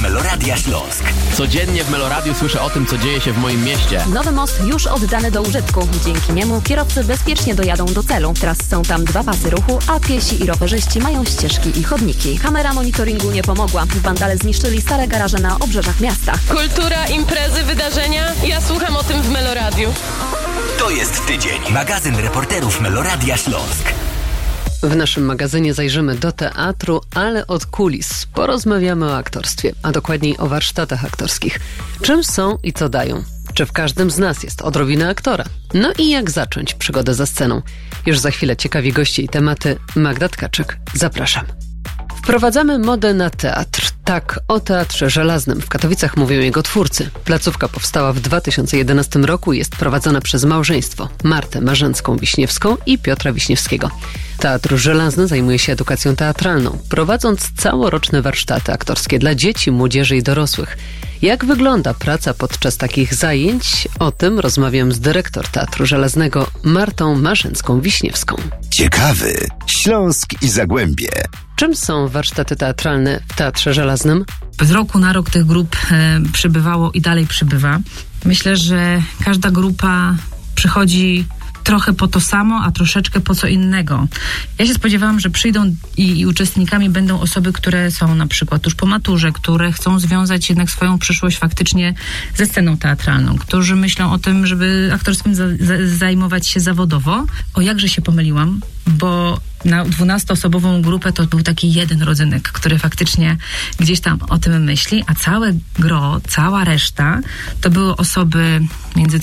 reporterów Meloradia Śląsk. Codziennie w Meloradiu słyszę o tym, co dzieje się w moim mieście. Nowy most już oddany do użytku. Dzięki niemu kierowcy bezpiecznie dojadą do celu. Teraz są tam 2 pasy ruchu, a piesi i rowerzyści mają ścieżki i chodniki. Kamera monitoringu nie pomogła. Wandale zniszczyli stare garaże na obrzeżach miasta. Kultura, imprezy, wydarzenia. Ja słucham o tym w Meloradiu. To jest tydzień. Magazyn reporterów Meloradia Śląsk. W naszym magazynie zajrzymy do teatru, ale od kulis. Porozmawiamy o aktorstwie, a dokładniej o warsztatach aktorskich. Czym są i co dają? Czy w każdym z nas jest odrobina aktora? No i jak zacząć przygodę za sceną? Już za chwilę ciekawi goście i tematy. Magda Tkaczyk, zapraszam. Wprowadzamy modę na teatr. Tak, o Teatrze Żelaznym w Katowicach mówią jego twórcy. Placówka powstała w 2011 roku i jest prowadzona przez małżeństwo Martę Marzęcką-Wiśniewską i Piotra Wiśniewskiego. Teatr Żelazny zajmuje się edukacją teatralną, prowadząc całoroczne warsztaty aktorskie dla dzieci, młodzieży i dorosłych. Jak wygląda praca podczas takich zajęć? O tym rozmawiam z dyrektor Teatru Żelaznego Martą Marzęcką-Wiśniewską. Ciekawy Śląsk i Zagłębie. Czym są warsztaty teatralne w Teatrze Żelaznym? Z roku na rok tych grup przybywało i dalej przybywa. Myślę, że każda grupa przychodzi trochę po to samo, a troszeczkę po co innego. Ja się spodziewałam, że przyjdą i uczestnikami będą osoby, które są na przykład tuż po maturze, które chcą związać jednak swoją przyszłość faktycznie ze sceną teatralną, którzy myślą o tym, żeby aktorstwem zajmować się zawodowo. O, jakże się pomyliłam, bo na 12-osobową grupę to był taki jeden rodzynek, który faktycznie gdzieś tam o tym myśli, a całe gro, cała reszta to były osoby między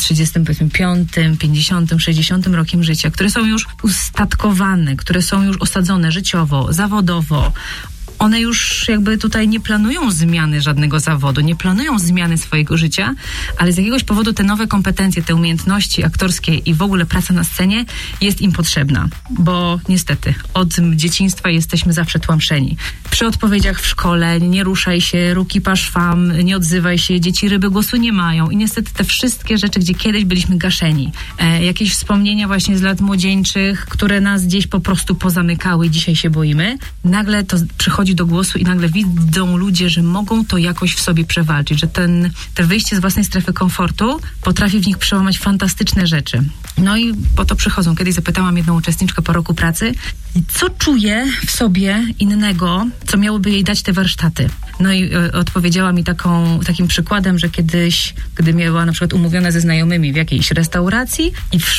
35, 50, 60 rokiem życia, które są już ustatkowane, które są już osadzone życiowo, zawodowo. One już jakby tutaj nie planują zmiany żadnego zawodu, nie planują zmiany swojego życia, ale z jakiegoś powodu te nowe kompetencje, te umiejętności aktorskie i w ogóle praca na scenie jest im potrzebna, bo niestety od dzieciństwa jesteśmy zawsze tłamszeni. Przy odpowiedziach w szkole, nie ruszaj się, ruki paszwam, nie odzywaj się, dzieci ryby głosu nie mają i niestety te wszystkie rzeczy, gdzie kiedyś byliśmy gaszeni. Jakieś wspomnienia właśnie z lat młodzieńczych, które nas gdzieś po prostu pozamykały i dzisiaj się boimy, nagle to przychodzi do głosu i nagle widzą ludzie, że mogą to jakoś w sobie przewalczyć, że te wyjście z własnej strefy komfortu potrafi w nich przełamać fantastyczne rzeczy. No i po to przychodzą. Kiedyś zapytałam jedną uczestniczkę po roku pracy, co czuje w sobie innego, co miałoby jej dać te warsztaty. No i odpowiedziała mi takim przykładem, że kiedyś, gdy miała na przykład umówione ze znajomymi w jakiejś restauracji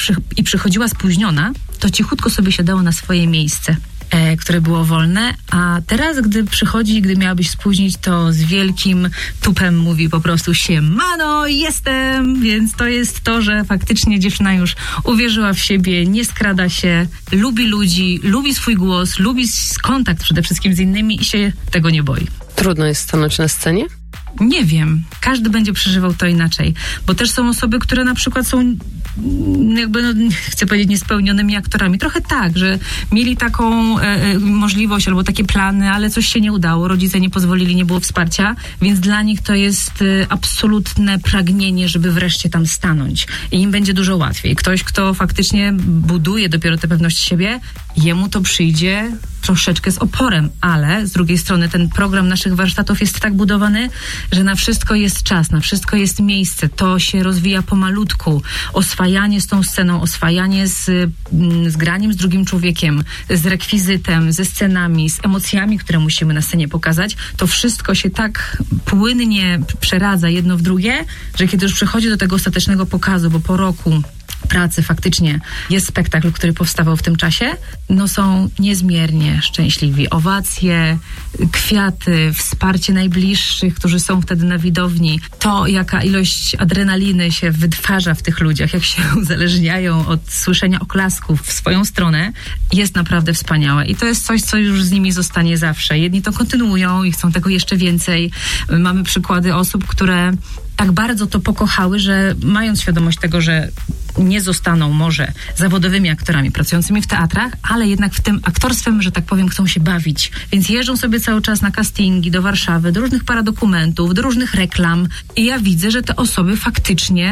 i przychodziła spóźniona, to cichutko sobie siadało na swoje miejsce, które było wolne, a teraz, gdy miałabyś spóźnić, to z wielkim tupem mówi po prostu siemano, jestem, więc to jest to, że faktycznie dziewczyna już uwierzyła w siebie, nie skrada się, lubi ludzi, lubi swój głos, lubi kontakt przede wszystkim z innymi i się tego nie boi. Trudno jest stanąć na scenie? Nie wiem. Każdy będzie przeżywał to inaczej. Bo też są osoby, które na przykład są chcę powiedzieć, niespełnionymi aktorami. Trochę tak, że mieli taką możliwość albo takie plany, ale coś się nie udało. Rodzice nie pozwolili, nie było wsparcia, więc dla nich to jest absolutne pragnienie, żeby wreszcie tam stanąć. I im będzie dużo łatwiej. Ktoś, kto faktycznie buduje dopiero tę pewność siebie, jemu to przyjdzie troszeczkę z oporem, ale z drugiej strony ten program naszych warsztatów jest tak budowany, że na wszystko jest czas, na wszystko jest miejsce. To się rozwija pomalutku. Oswajanie z tą sceną, oswajanie z graniem z drugim człowiekiem, z rekwizytem, ze scenami, z emocjami, które musimy na scenie pokazać. To wszystko się tak płynnie przeradza jedno w drugie, że kiedy już przychodzi do tego ostatecznego pokazu, bo po roku pracy faktycznie jest spektakl, który powstawał w tym czasie, no są niezmiernie szczęśliwi. Owacje, kwiaty, wsparcie najbliższych, którzy są wtedy na widowni. To, jaka ilość adrenaliny się wytwarza w tych ludziach, jak się uzależniają od słyszenia oklasków w swoją stronę, jest naprawdę wspaniałe. I to jest coś, co już z nimi zostanie zawsze. Jedni to kontynuują i chcą tego jeszcze więcej. Mamy przykłady osób, które tak bardzo to pokochały, że mając świadomość tego, że nie zostaną może zawodowymi aktorami pracującymi w teatrach, ale jednak w tym aktorstwem, że tak powiem, chcą się bawić. Więc jeżdżą sobie cały czas na castingi do Warszawy, do różnych paradokumentów, do różnych reklam i ja widzę, że te osoby faktycznie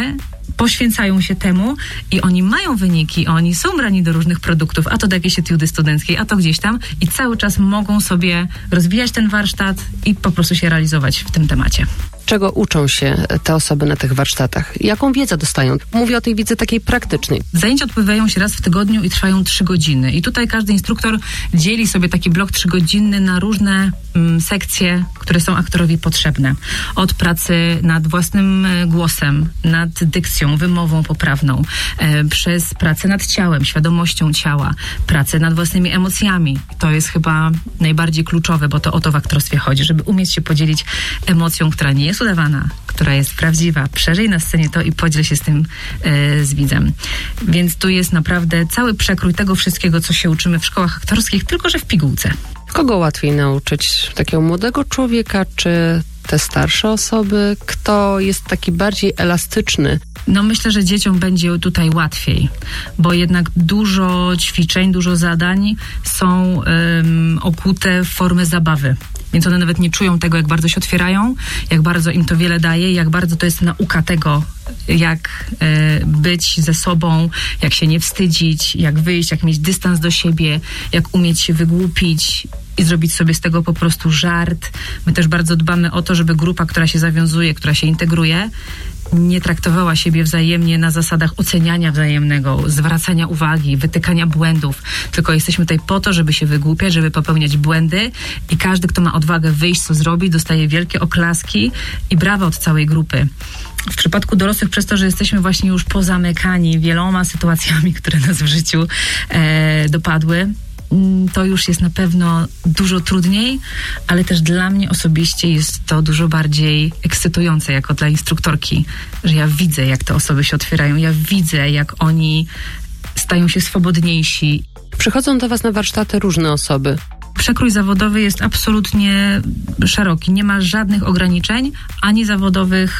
poświęcają się temu i oni mają wyniki, oni są brani do różnych produktów, a to do jakiejś etiudy studenckiej, a to gdzieś tam i cały czas mogą sobie rozwijać ten warsztat i po prostu się realizować w tym temacie. Czego uczą się te osoby na tych warsztatach? Jaką wiedzę dostają? Mówię o tej wiedzy takiej praktycznej. Zajęcia odbywają się raz w tygodniu i trwają 3 godziny. I tutaj każdy instruktor dzieli sobie taki blok 3-godzinny na różne sekcje, które są aktorowi potrzebne. Od pracy nad własnym głosem, nad dykcją, wymową poprawną, przez pracę nad ciałem, świadomością ciała, pracę nad własnymi emocjami. To jest chyba najbardziej kluczowe, bo to o to w aktorstwie chodzi, żeby umieć się podzielić emocją, która nie jest udawana, która jest prawdziwa. Przeżyj na scenie to i podziel się z tym z widzem. Więc tu jest naprawdę cały przekrój tego wszystkiego, co się uczymy w szkołach aktorskich, tylko że w pigułce. Kogo łatwiej nauczyć? Takiego młodego człowieka, czy te starsze osoby? Kto jest taki bardziej elastyczny? No myślę, że dzieciom będzie tutaj łatwiej, bo jednak dużo ćwiczeń, dużo zadań są okute w formę zabawy. Więc one nawet nie czują tego, jak bardzo się otwierają, jak bardzo im to wiele daje, jak bardzo to jest nauka tego, jak być ze sobą, jak się nie wstydzić, jak wyjść, jak mieć dystans do siebie, jak umieć się wygłupić i zrobić sobie z tego po prostu żart. My też bardzo dbamy o to, żeby grupa, która się zawiązuje, która się integruje, nie traktowała siebie wzajemnie na zasadach oceniania wzajemnego, zwracania uwagi, wytykania błędów, tylko jesteśmy tutaj po to, żeby się wygłupiać, żeby popełniać błędy i każdy, kto ma odwagę wyjść, co zrobi, dostaje wielkie oklaski i brawa od całej grupy. W przypadku dorosłych, przez to, że jesteśmy właśnie już pozamykani wieloma sytuacjami, które nas w życiu dopadły, to już jest na pewno dużo trudniej, ale też dla mnie osobiście jest to dużo bardziej ekscytujące jako dla instruktorki, że ja widzę, jak te osoby się otwierają, ja widzę, jak oni stają się swobodniejsi. Przychodzą do was na warsztaty różne osoby. Przekrój zawodowy jest absolutnie szeroki. Nie ma żadnych ograniczeń, ani zawodowych,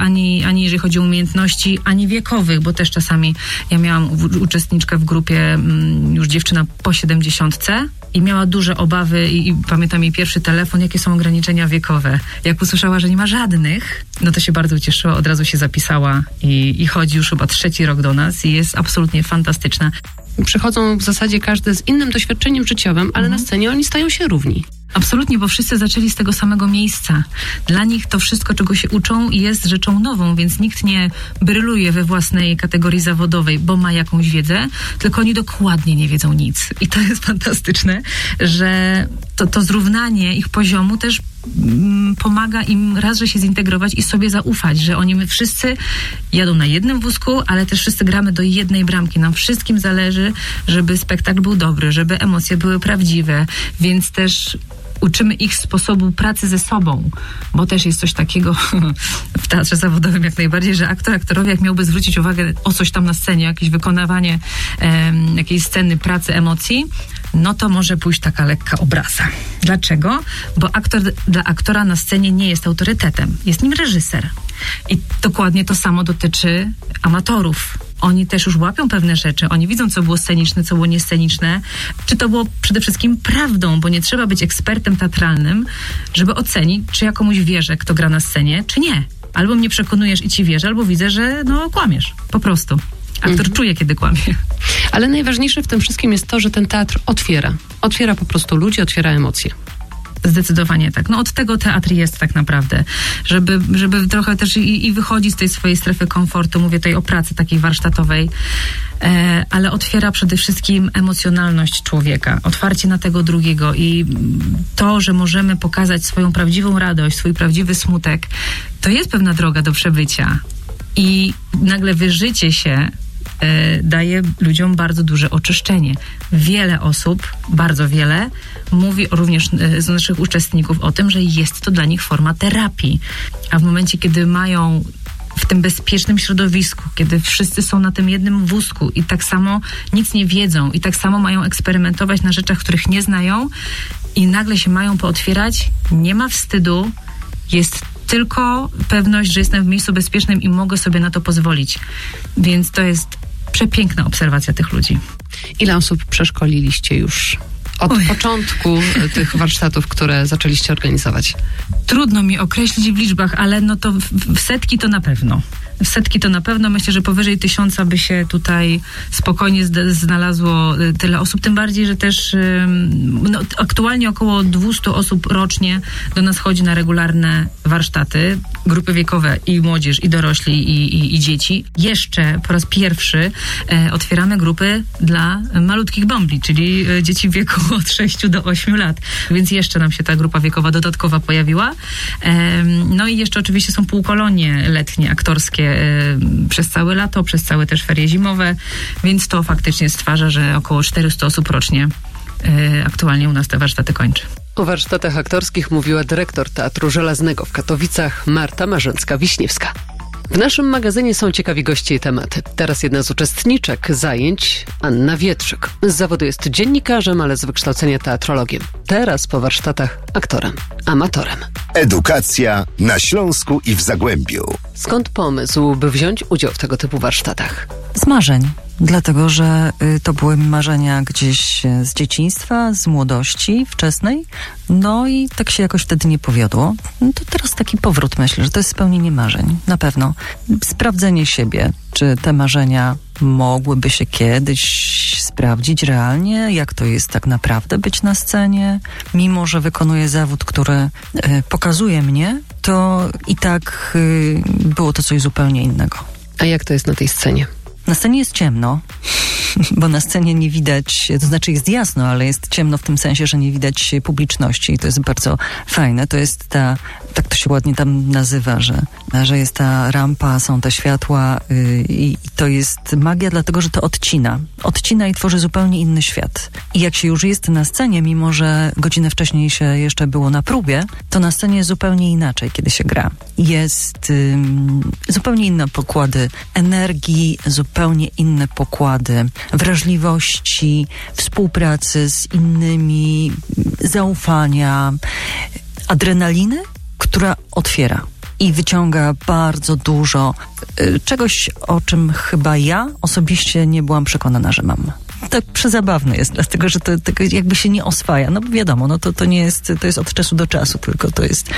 ani jeżeli chodzi o umiejętności, ani wiekowych, bo też czasami ja miałam uczestniczkę w grupie, już dziewczyna po 70 i miała duże obawy i pamiętam jej pierwszy telefon, jakie są ograniczenia wiekowe. Jak usłyszała, że nie ma żadnych, no to się bardzo ucieszyła, od razu się zapisała i chodzi już chyba 3. rok do nas i jest absolutnie fantastyczna. Przychodzą w zasadzie każdy z innym doświadczeniem życiowym, ale na scenie oni stają się równi. Absolutnie, bo wszyscy zaczęli z tego samego miejsca. Dla nich to wszystko, czego się uczą, jest rzeczą nową, więc nikt nie bryluje we własnej kategorii zawodowej, bo ma jakąś wiedzę, tylko oni dokładnie nie wiedzą nic. I to jest fantastyczne, że to zrównanie ich poziomu też pomaga im raz, że się zintegrować i sobie zaufać, że my wszyscy jadą na jednym wózku, ale też wszyscy gramy do jednej bramki. Nam wszystkim zależy, żeby spektakl był dobry, żeby emocje były prawdziwe, więc też uczymy ich sposobu pracy ze sobą, bo też jest coś takiego w teatrze zawodowym jak najbardziej, że aktorowi jak miałby zwrócić uwagę o coś tam na scenie, jakieś wykonywanie jakiejś sceny, pracy, emocji, no to może pójść taka lekka obraza. Dlaczego? Bo aktor dla aktora na scenie nie jest autorytetem, jest nim reżyser. I dokładnie to samo dotyczy amatorów. Oni też już łapią pewne rzeczy, oni widzą, co było sceniczne, co było niesceniczne, czy to było przede wszystkim prawdą, bo nie trzeba być ekspertem teatralnym, żeby ocenić, czy ja komuś wierzę, kto gra na scenie, czy nie. Albo mnie przekonujesz i ci wierzę, albo widzę, że kłamiesz, po prostu. Aktor czuje, kiedy kłamie. Ale najważniejsze w tym wszystkim jest to, że ten teatr otwiera. Otwiera po prostu ludzi, otwiera emocje. Zdecydowanie tak. Od tego teatr jest tak naprawdę. Żeby trochę też i wychodzić z tej swojej strefy komfortu. Mówię tutaj o pracy takiej warsztatowej. Ale otwiera przede wszystkim emocjonalność człowieka. Otwarcie na tego drugiego i to, że możemy pokazać swoją prawdziwą radość, swój prawdziwy smutek, to jest pewna droga do przebycia. I nagle wyżycie się daje ludziom bardzo duże oczyszczenie. Wiele osób, bardzo wiele, mówi również z naszych uczestników o tym, że jest to dla nich forma terapii. A w momencie, kiedy mają w tym bezpiecznym środowisku, kiedy wszyscy są na tym jednym wózku i tak samo nic nie wiedzą i tak samo mają eksperymentować na rzeczach, których nie znają i nagle się mają pootwierać, nie ma wstydu, jest tylko pewność, że jestem w miejscu bezpiecznym i mogę sobie na to pozwolić. Więc to jest przepiękna obserwacja tych ludzi. Ile osób przeszkoliliście już od początku tych warsztatów, które zaczęliście organizować? Trudno mi określić w liczbach, ale to w setki to na pewno. setki to na pewno. Myślę, że powyżej 1000 by się tutaj spokojnie znalazło tyle osób. Tym bardziej, że też aktualnie około 200 osób rocznie do nas chodzi na regularne warsztaty. Grupy wiekowe i młodzież, i dorośli, i dzieci. Jeszcze po raz pierwszy otwieramy grupy dla malutkich bombli, czyli dzieci w wieku od 6 do 8 lat. Więc jeszcze nam się ta grupa wiekowa dodatkowa pojawiła. No i jeszcze oczywiście są półkolonie letnie, aktorskie przez całe lato, przez całe też ferie zimowe, więc to faktycznie stwarza, że około 400 osób rocznie aktualnie u nas te warsztaty kończy. O warsztatach aktorskich mówiła dyrektor Teatru Żelaznego w Katowicach Marta Marzęcka-Wiśniewska. W naszym magazynie są ciekawi goście i tematy. Teraz jedna z uczestniczek zajęć, Anna Wietrzyk. Z zawodu jest dziennikarzem, ale z wykształcenia teatrologiem. Teraz po warsztatach aktorem, amatorem. Edukacja na Śląsku i w Zagłębiu. Skąd pomysł, by wziąć udział w tego typu warsztatach? Z marzeń. Dlatego, że to były marzenia gdzieś z dzieciństwa, z młodości wczesnej. No i tak się jakoś wtedy nie powiodło. No to teraz taki powrót, myślę, że to jest spełnienie marzeń. Na pewno. Sprawdzenie siebie, czy te marzenia mogłyby się kiedyś sprawdzić realnie, jak to jest tak naprawdę być na scenie. Mimo że wykonuję zawód, który pokazuje mnie, to i tak było to coś zupełnie innego. A jak to jest na tej scenie? Na scenie jest ciemno, bo na scenie nie widać, to znaczy jest jasno, ale jest ciemno w tym sensie, że nie widać publiczności i to jest bardzo fajne. To jest ta, tak to się ładnie tam nazywa, że jest ta rampa, są te światła i to jest magia, dlatego że to odcina i tworzy zupełnie inny świat. I jak się już jest na scenie, mimo że godzinę wcześniej się jeszcze było na próbie, to na scenie jest zupełnie inaczej, kiedy się gra. Jest zupełnie inne pokłady energii, zupełnie inne pokłady wrażliwości, współpracy z innymi, zaufania, adrenaliny, która otwiera i wyciąga bardzo dużo czegoś, o czym chyba ja osobiście nie byłam przekonana, że mam. Tak przezabawne jest, dlatego że to jakby się nie oswaja. No bo wiadomo, no to nie jest, to jest od czasu do czasu, tylko to jest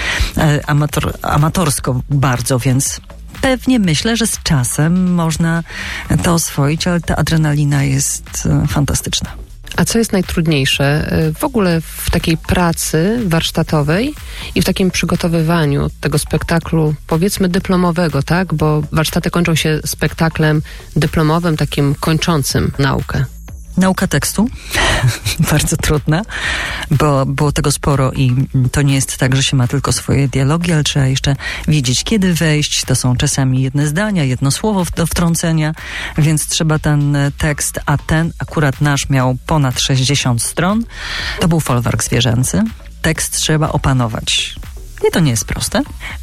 amatorsko bardzo, więc pewnie myślę, że z czasem można to oswoić, ale ta adrenalina jest fantastyczna. A co jest najtrudniejsze w ogóle w takiej pracy warsztatowej i w takim przygotowywaniu tego spektaklu, powiedzmy dyplomowego, tak? Bo warsztaty kończą się spektaklem dyplomowym, takim kończącym naukę. Nauka tekstu, bardzo trudna, bo było tego sporo i to nie jest tak, że się ma tylko swoje dialogi, ale trzeba jeszcze wiedzieć, kiedy wejść. To są czasami jedne zdania, jedno słowo do wtrącenia, więc trzeba ten tekst, a ten akurat nasz miał ponad 60 stron. To był folwark zwierzęcy. Tekst trzeba opanować. I to nie jest proste.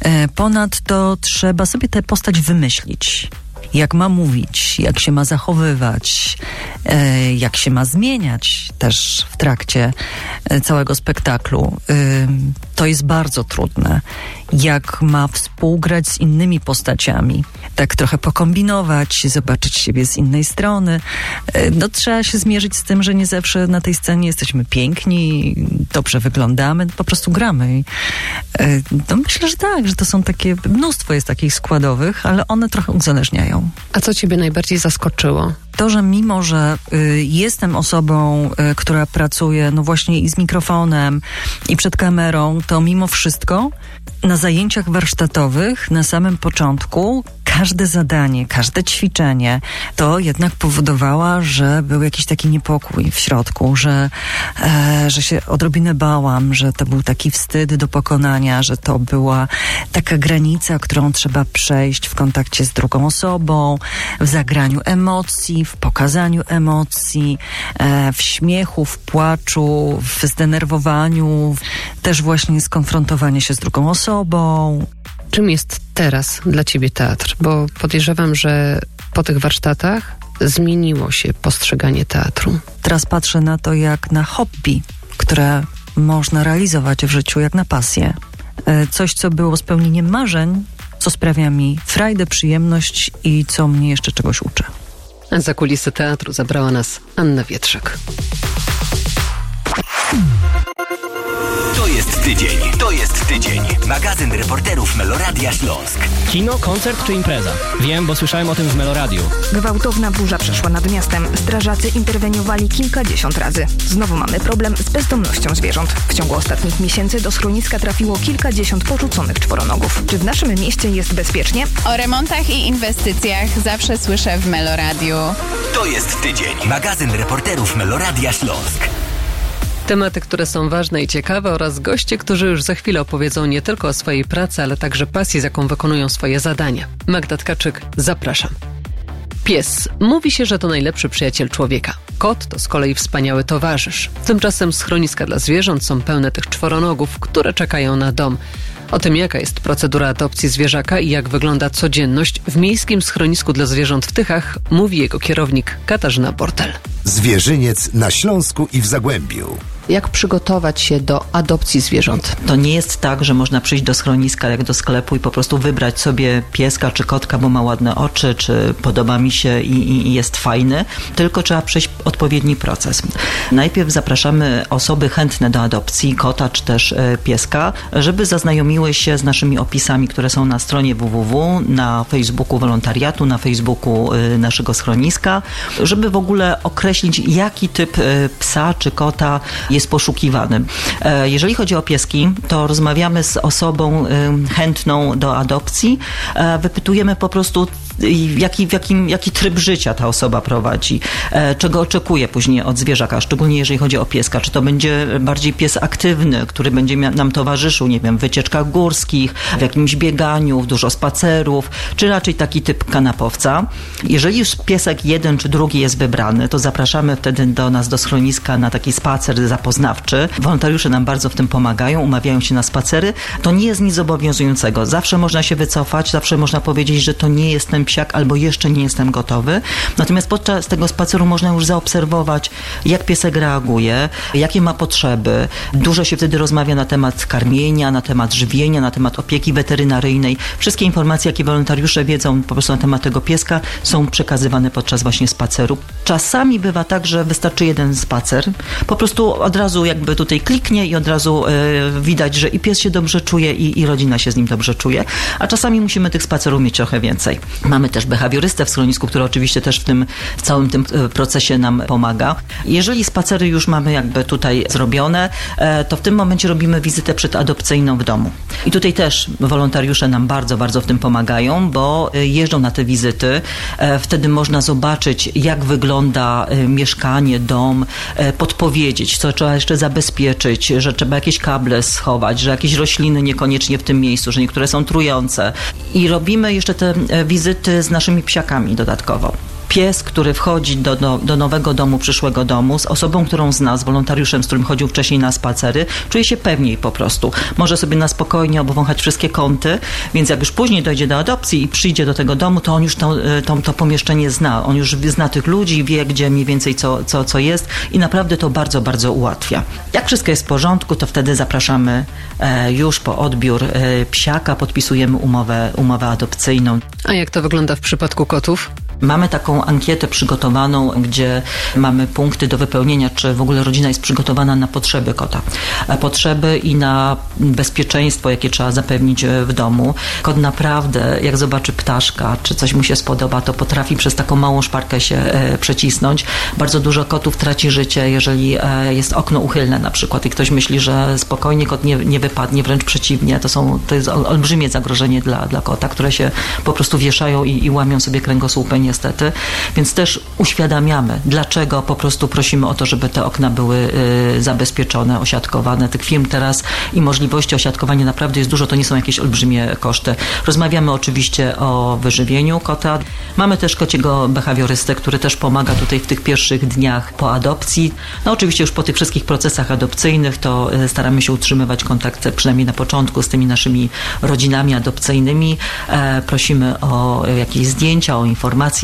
Ponadto trzeba sobie tę postać wymyślić. Jak ma mówić, jak się ma zachowywać, jak się ma zmieniać też w trakcie całego spektaklu. To jest bardzo trudne. Jak ma współgrać z innymi postaciami. Tak trochę pokombinować, zobaczyć siebie z innej strony. No trzeba się zmierzyć z tym, że nie zawsze na tej scenie jesteśmy piękni, dobrze wyglądamy, po prostu gramy. I, no myślę, że tak, że to są takie, mnóstwo jest takich składowych, ale one trochę uzależniają. A co ciebie najbardziej zaskoczyło? To, że mimo, że jestem osobą, która pracuje no właśnie i z mikrofonem, i przed kamerą, to mimo wszystko na zajęciach warsztatowych na samym początku każde zadanie, każde ćwiczenie to jednak powodowała, że był jakiś taki niepokój w środku, że się odrobinę bałam, że to był taki wstyd do pokonania, że to była taka granica, którą trzeba przejść w kontakcie z drugą osobą, w zagraniu emocji, w pokazaniu emocji, w śmiechu, w płaczu, w zdenerwowaniu, też właśnie skonfrontowanie się z drugą osobą. Czym jest teraz dla ciebie teatr? Bo podejrzewam, że po tych warsztatach zmieniło się postrzeganie teatru. Teraz patrzę na to jak na hobby, które można realizować w życiu, jak na pasję. Coś, co było spełnieniem marzeń, co sprawia mi frajdę, przyjemność i co mnie jeszcze czegoś uczy. Za kulisy teatru zabrała nas Anna Wietrzyk. To jest tydzień. To jest tydzień. Magazyn reporterów Meloradia Śląsk. Kino, koncert czy impreza? Wiem, bo słyszałem o tym w Meloradiu. Gwałtowna burza przeszła nad miastem. Strażacy interweniowali kilkadziesiąt razy. Znowu mamy problem z bezdomnością zwierząt. W ciągu ostatnich miesięcy do schroniska trafiło kilkadziesiąt porzuconych czworonogów. Czy w naszym mieście jest bezpiecznie? O remontach i inwestycjach zawsze słyszę w Meloradiu. To jest tydzień. Magazyn reporterów Meloradia Śląsk. Tematy, które są ważne i ciekawe oraz goście, którzy już za chwilę opowiedzą nie tylko o swojej pracy, ale także pasji, z jaką wykonują swoje zadania. Magda Tkaczyk, zapraszam. Pies. Mówi się, że to najlepszy przyjaciel człowieka. Kot to z kolei wspaniały towarzysz. Tymczasem schroniska dla zwierząt są pełne tych czworonogów, które czekają na dom. O tym, jaka jest procedura adopcji zwierzaka i jak wygląda codzienność w miejskim schronisku dla zwierząt w Tychach, mówi jego kierownik Katarzyna Bortel. Zwierzyniec na Śląsku i w Zagłębiu. Jak przygotować się do adopcji zwierząt? To nie jest tak, że można przyjść do schroniska jak do sklepu i po prostu wybrać sobie pieska czy kotka, bo ma ładne oczy, czy podoba mi się i jest fajny, tylko trzeba przejść odpowiedni proces. Najpierw zapraszamy osoby chętne do adopcji, kota czy też pieska, żeby zaznajomiły się z naszymi opisami, które są na stronie www, na Facebooku wolontariatu, na Facebooku naszego schroniska, żeby w ogóle określić, jaki typ psa czy kota jest poszukiwany. Jeżeli chodzi o pieski, to rozmawiamy z osobą chętną do adopcji, wypytujemy po prostu, jaki tryb życia ta osoba prowadzi, czego oczekuje później od zwierzaka, szczególnie jeżeli chodzi o pieska. Czy to będzie bardziej pies aktywny, który będzie nam towarzyszył, nie wiem, w wycieczkach górskich, w jakimś bieganiu, w dużo spacerów, czy raczej taki typ kanapowca. Jeżeli już piesek jeden czy drugi jest wybrany, to zapraszamy wtedy do nas do schroniska na taki spacer zapoznawczy. Wolontariusze nam bardzo w tym pomagają, umawiają się na spacery. To nie jest nic zobowiązującego. Zawsze można się wycofać, zawsze można powiedzieć, że to nie jest ten psiak albo jeszcze nie jestem gotowy. Natomiast podczas tego spaceru można już zaobserwować, jak piesek reaguje, jakie ma potrzeby. Dużo się wtedy rozmawia na temat karmienia, na temat żywienia, na temat opieki weterynaryjnej. Wszystkie informacje, jakie wolontariusze wiedzą po prostu na temat tego pieska, są przekazywane podczas właśnie spaceru. Czasami bywa tak, że wystarczy jeden spacer. Po prostu od razu jakby tutaj kliknie i od razu widać, że i pies się dobrze czuje i rodzina się z nim dobrze czuje. A czasami musimy tych spacerów mieć trochę więcej. Mamy też behawiorystę w schronisku, który oczywiście też w całym tym procesie nam pomaga. Jeżeli spacery już mamy jakby tutaj zrobione, to w tym momencie robimy wizytę przedadopcyjną w domu. I tutaj też wolontariusze nam bardzo, bardzo w tym pomagają, bo jeżdżą na te wizyty. Wtedy można zobaczyć, jak wygląda mieszkanie, dom, podpowiedzieć, co trzeba jeszcze zabezpieczyć, że trzeba jakieś kable schować, że jakieś rośliny niekoniecznie w tym miejscu, że niektóre są trujące. I robimy jeszcze te wizyty z naszymi psiakami dodatkowo. Pies, który wchodzi do nowego domu, przyszłego domu, z osobą, którą zna, z wolontariuszem, z którym chodził wcześniej na spacery, czuje się pewniej po prostu. Może sobie na spokojnie obwąchać wszystkie kąty, więc jak już później dojdzie do adopcji i przyjdzie do tego domu, to on już to pomieszczenie zna. On już zna tych ludzi, wie, gdzie mniej więcej co jest i naprawdę to bardzo, bardzo ułatwia. Jak wszystko jest w porządku, to wtedy zapraszamy już po odbiór psiaka, podpisujemy umowę adopcyjną. A jak to wygląda w przypadku kotów? Mamy taką ankietę przygotowaną, gdzie mamy punkty do wypełnienia, czy w ogóle rodzina jest przygotowana na potrzeby kota. Potrzeby i na bezpieczeństwo, jakie trzeba zapewnić w domu. Kot naprawdę, jak zobaczy ptaszka, czy coś mu się spodoba, to potrafi przez taką małą szparkę się przecisnąć. Bardzo dużo kotów traci życie, jeżeli jest okno uchylne na przykład i ktoś myśli, że spokojnie kot nie wypadnie, wręcz przeciwnie. To jest olbrzymie zagrożenie dla kota, które się po prostu wieszają i łamią sobie kręgosłupy niestety, więc też uświadamiamy, dlaczego po prostu prosimy o to, żeby te okna były zabezpieczone, osiatkowane. Tych firm teraz i możliwości osiatkowania naprawdę jest dużo, to nie są jakieś olbrzymie koszty. Rozmawiamy oczywiście o wyżywieniu kota. Mamy też kociego behawiorystę, który też pomaga tutaj w tych pierwszych dniach po adopcji. No oczywiście już po tych wszystkich procesach adopcyjnych to staramy się utrzymywać kontakt, przynajmniej na początku, z tymi naszymi rodzinami adopcyjnymi. Prosimy o jakieś zdjęcia, o informacje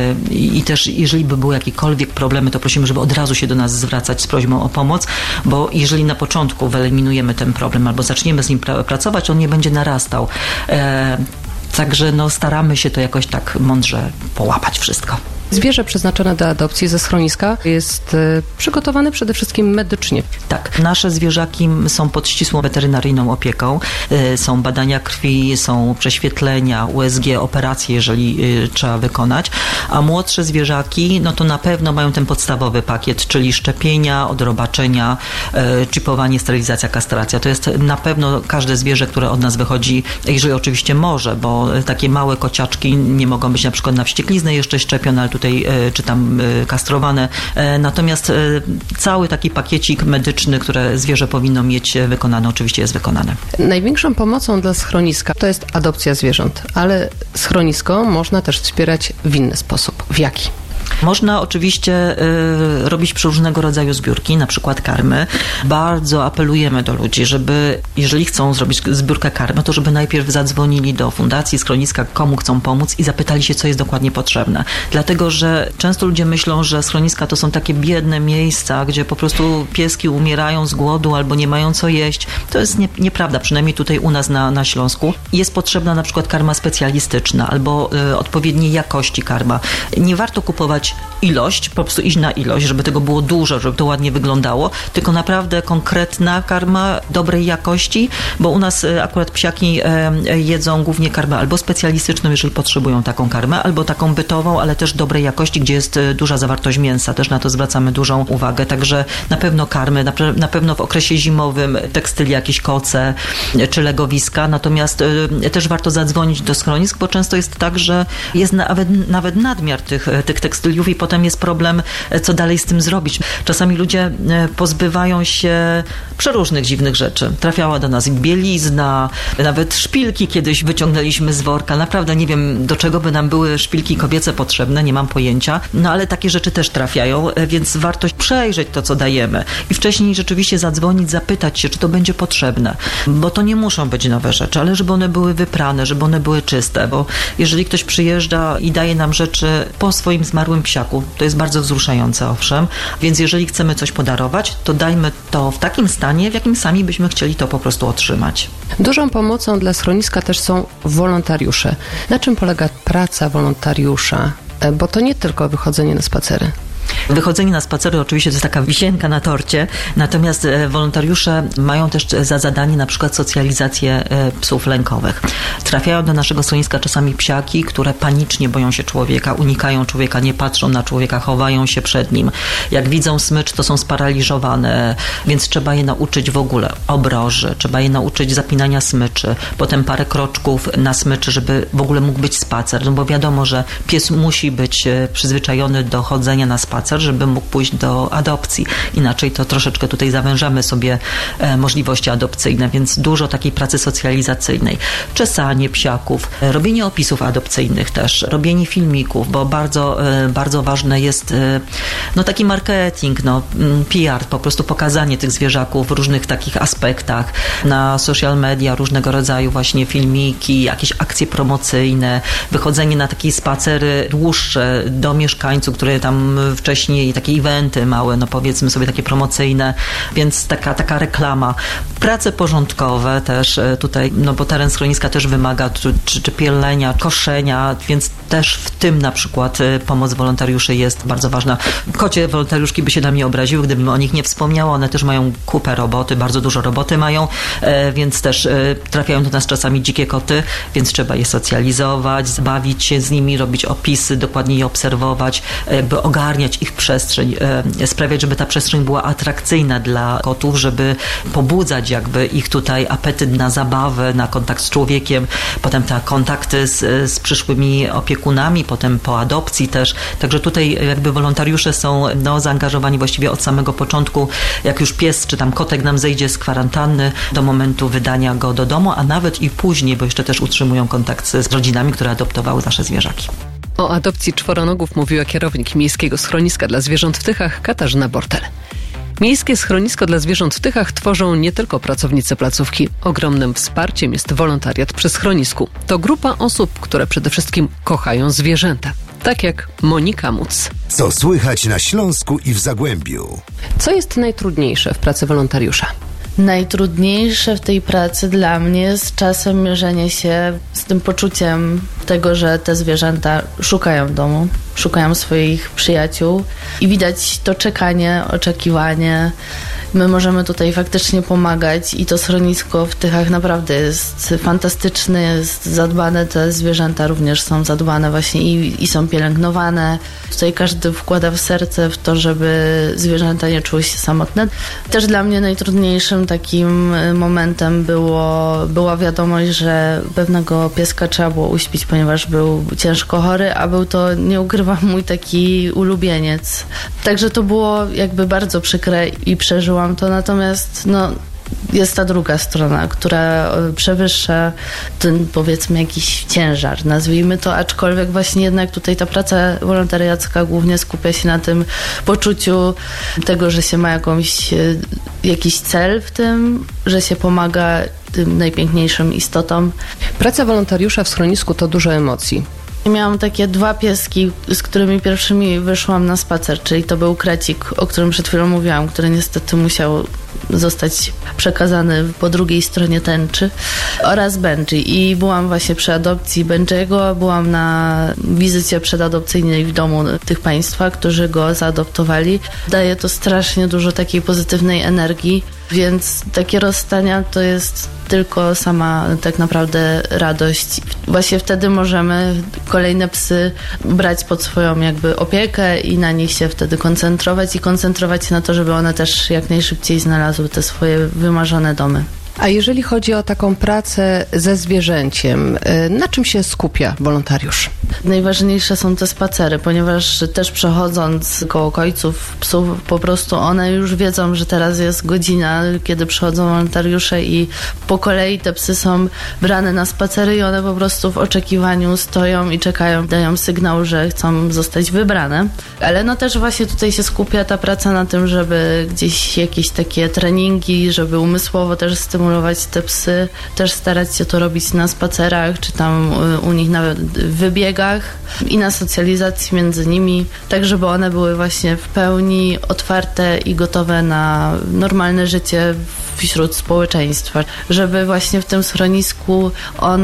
i też jeżeli by były jakiekolwiek problemy, to prosimy, żeby od razu się do nas zwracać z prośbą o pomoc, bo jeżeli na początku wyeliminujemy ten problem albo zaczniemy z nim pracować, on nie będzie narastał. Także staramy się to jakoś tak mądrze połapać wszystko. Zwierzę przeznaczone do adopcji ze schroniska jest przygotowane przede wszystkim medycznie. Tak, nasze zwierzaki są pod ścisłą weterynaryjną opieką. Są badania krwi, są prześwietlenia, USG, operacje, jeżeli trzeba wykonać. A młodsze zwierzaki, no to na pewno mają ten podstawowy pakiet, czyli szczepienia, odrobaczenia, chipowanie, sterylizacja, kastracja. To jest na pewno każde zwierzę, które od nas wychodzi, jeżeli oczywiście może, bo takie małe kociaczki nie mogą być na przykład na wściekliznę jeszcze szczepione, ale tutaj czy tam kastrowane. Natomiast cały taki pakiecik medyczny, które zwierzę powinno mieć wykonane, oczywiście jest wykonane. Największą pomocą dla schroniska to jest adopcja zwierząt, ale schronisko można też wspierać w inny sposób. W jaki? Można oczywiście robić różnego rodzaju zbiórki, na przykład karmy. Bardzo apelujemy do ludzi, żeby, jeżeli chcą zrobić zbiórkę karmy, to żeby najpierw zadzwonili do fundacji, schroniska, komu chcą pomóc i zapytali się, co jest dokładnie potrzebne. Dlatego, że często ludzie myślą, że schroniska to są takie biedne miejsca, gdzie po prostu pieski umierają z głodu albo nie mają co jeść. To jest nieprawda, przynajmniej tutaj u nas na Śląsku. Jest potrzebna na przykład karma specjalistyczna albo odpowiedniej jakości karma. Nie warto kupować ilość, po prostu iść na ilość, żeby tego było dużo, żeby to ładnie wyglądało, tylko naprawdę konkretna karma dobrej jakości, bo u nas akurat psiaki jedzą głównie karmę albo specjalistyczną, jeżeli potrzebują taką karmę, albo taką bytową, ale też dobrej jakości, gdzie jest duża zawartość mięsa. Też na to zwracamy dużą uwagę. Także na pewno karmy, na pewno w okresie zimowym tekstylia, jakieś koce czy legowiska. Natomiast też warto zadzwonić do schronisk, bo często jest tak, że jest nawet nadmiar tych tekstyliów i potem jest problem, co dalej z tym zrobić. Czasami ludzie pozbywają się przeróżnych dziwnych rzeczy. Trafiała do nas bielizna, nawet szpilki kiedyś wyciągnęliśmy z worka. Naprawdę nie wiem, do czego by nam były szpilki kobiece potrzebne, nie mam pojęcia. No ale takie rzeczy też trafiają, więc warto przejrzeć to, co dajemy. I wcześniej rzeczywiście zadzwonić, zapytać się, czy to będzie potrzebne. Bo to nie muszą być nowe rzeczy, ale żeby one były wyprane, żeby one były czyste. Bo jeżeli ktoś przyjeżdża i daje nam rzeczy po swoim zmarłym psiaku, to jest bardzo wzruszające, owszem. Więc jeżeli chcemy coś podarować, to dajmy to w takim stanie, w jakim sami byśmy chcieli to po prostu otrzymać. Dużą pomocą dla schroniska też są wolontariusze. Na czym polega praca wolontariusza? Bo to nie tylko wychodzenie na spacery. Wychodzenie na spacery oczywiście to jest taka wisienka na torcie, natomiast wolontariusze mają też za zadanie na przykład socjalizację psów lękowych. Trafiają do naszego schroniska czasami psiaki, które panicznie boją się człowieka, unikają człowieka, nie patrzą na człowieka, chowają się przed nim. Jak widzą smycz, to są sparaliżowane, więc trzeba je nauczyć w ogóle obroży, trzeba je nauczyć zapinania smyczy, potem parę kroczków na smyczy, żeby w ogóle mógł być spacer, no bo wiadomo, że pies musi być przyzwyczajony do chodzenia na spacer, żeby mógł pójść do adopcji. Inaczej to troszeczkę tutaj zawężamy sobie możliwości adopcyjne, więc dużo takiej pracy socjalizacyjnej. Czesanie psiaków, robienie opisów adopcyjnych też, robienie filmików, bo bardzo, bardzo ważne jest taki marketing, PR, po prostu pokazanie tych zwierzaków w różnych takich aspektach. Na social media różnego rodzaju właśnie filmiki, jakieś akcje promocyjne, wychodzenie na takie spacery dłuższe do mieszkańców, które tam wcześniej, takie eventy małe, powiedzmy sobie takie promocyjne, więc taka reklama. Prace porządkowe też tutaj, bo teren schroniska też wymaga czy pielenia, koszenia, więc też w tym na przykład pomoc wolontariuszy jest bardzo ważna. Kocie wolontariuszki by się na mnie obraziły, gdybym o nich nie wspomniała. One też mają kupę roboty, bardzo dużo roboty mają, więc też trafiają do nas czasami dzikie koty, więc trzeba je socjalizować, bawić się z nimi, robić opisy, dokładnie je obserwować, by ogarniać ich przestrzeń, sprawiać, żeby ta przestrzeń była atrakcyjna dla kotów, żeby pobudzać jakby ich tutaj apetyt na zabawę, na kontakt z człowiekiem, potem te kontakty z przyszłymi opiekunami, potem po adopcji też. Także tutaj jakby wolontariusze są zaangażowani właściwie od samego początku, jak już pies czy tam kotek nam zejdzie z kwarantanny do momentu wydania go do domu, a nawet i później, bo jeszcze też utrzymują kontakt z rodzinami, które adoptowały nasze zwierzaki. O adopcji czworonogów mówiła kierownik Miejskiego Schroniska dla Zwierząt w Tychach Katarzyna Bortel. Miejskie schronisko dla zwierząt w Tychach tworzą nie tylko pracownicy placówki. Ogromnym wsparciem jest wolontariat przy schronisku. To grupa osób, które przede wszystkim kochają zwierzęta. Tak jak Monika Muc. Co słychać na Śląsku i w Zagłębiu? Co jest najtrudniejsze w pracy wolontariusza? Najtrudniejsze w tej pracy dla mnie jest czasem mierzenie się z tym poczuciem tego, że te zwierzęta szukają domu, szukają swoich przyjaciół i widać to czekanie, oczekiwanie. My możemy tutaj faktycznie pomagać i to schronisko w Tychach naprawdę jest fantastyczne, jest zadbane, te zwierzęta również są zadbane właśnie i są pielęgnowane. Tutaj każdy wkłada w serce w to, żeby zwierzęta nie czuły się samotne. Też dla mnie najtrudniejszym takim momentem była wiadomość, że pewnego pieska trzeba było uśpić, ponieważ był ciężko chory, a był to, nie ukrywam, mój taki ulubieniec. Także to było jakby bardzo przykre i przeżyłam to, natomiast jest ta druga strona, która przewyższa ten, powiedzmy, jakiś ciężar, nazwijmy to, aczkolwiek właśnie jednak tutaj ta praca wolontariacka głównie skupia się na tym poczuciu tego, że się ma jakiś cel w tym, że się pomaga tym najpiękniejszym istotom. Praca wolontariusza w schronisku to dużo emocji. Miałam takie 2 pieski, z którymi pierwszymi wyszłam na spacer, czyli to był Krecik, o którym przed chwilą mówiłam, który niestety musiał zostać przekazany po drugiej stronie tęczy, oraz Benji. I byłam właśnie przy adopcji Benjiego, byłam na wizycie przedadopcyjnej w domu tych państwa, którzy go zaadoptowali. Daje to strasznie dużo takiej pozytywnej energii, więc takie rozstania to jest tylko sama tak naprawdę radość. Właśnie wtedy możemy kolejne psy brać pod swoją jakby opiekę i na nich się wtedy koncentrować się na to, żeby one też jak najszybciej znalazły te swoje wymarzone domy. A jeżeli chodzi o taką pracę ze zwierzęciem, na czym się skupia wolontariusz? Najważniejsze są te spacery, ponieważ też przechodząc koło kojców psów, po prostu one już wiedzą, że teraz jest godzina, kiedy przychodzą wolontariusze i po kolei te psy są brane na spacery i one po prostu w oczekiwaniu stoją i czekają, dają sygnał, że chcą zostać wybrane. Ale też właśnie tutaj się skupia ta praca na tym, żeby gdzieś jakieś takie treningi, żeby umysłowo też stymulować te psy, też starać się to robić na spacerach, czy tam u nich nawet w wybiegach i na socjalizacji między nimi, tak żeby one były właśnie w pełni otwarte i gotowe na normalne życie wśród społeczeństwa, żeby właśnie w tym schronisku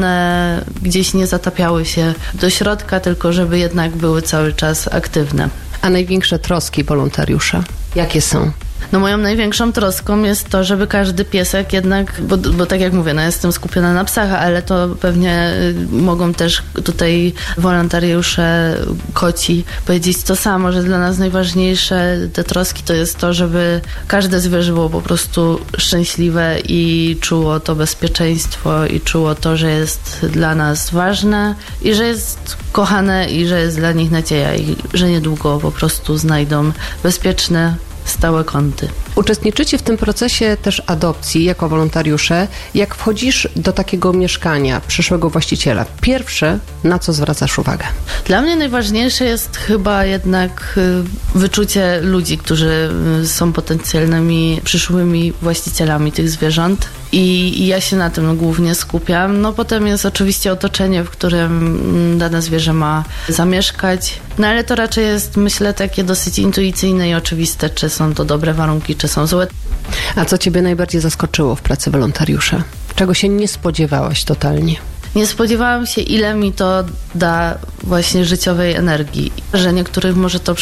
one gdzieś nie zatapiały się do środka, tylko żeby jednak były cały czas aktywne. A największe troski wolontariusza, jakie są? Moją największą troską jest to, żeby każdy piesek jednak, bo tak jak mówię, jestem skupiona na psach, ale to pewnie mogą też tutaj wolontariusze koci powiedzieć to samo, że dla nas najważniejsze te troski to jest to, żeby każde zwierzę było po prostu szczęśliwe i czuło to bezpieczeństwo i czuło to, że jest dla nas ważne i że jest kochane i że jest dla nich nadzieja i że niedługo po prostu znajdą bezpieczne, stałe kąty. Uczestniczycie w tym procesie też adopcji jako wolontariusze. Jak wchodzisz do takiego mieszkania przyszłego właściciela, pierwsze, na co zwracasz uwagę? Dla mnie najważniejsze jest chyba jednak wyczucie ludzi, którzy są potencjalnymi przyszłymi właścicielami tych zwierząt. I ja się na tym głównie skupiam. Potem jest oczywiście otoczenie, w którym dane zwierzę ma zamieszkać. Ale to raczej jest, myślę, takie dosyć intuicyjne i oczywiste, czy są to dobre warunki, czy są złe. A co ciebie najbardziej zaskoczyło w pracy wolontariusza? Czego się nie spodziewałaś totalnie? Nie spodziewałam się, ile mi to da właśnie życiowej energii, że niektórych może to